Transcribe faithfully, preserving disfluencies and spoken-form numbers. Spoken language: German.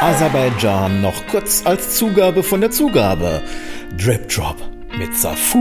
Aserbaidschan noch kurz als Zugabe von der Zugabe. Drip Drop mit Safu.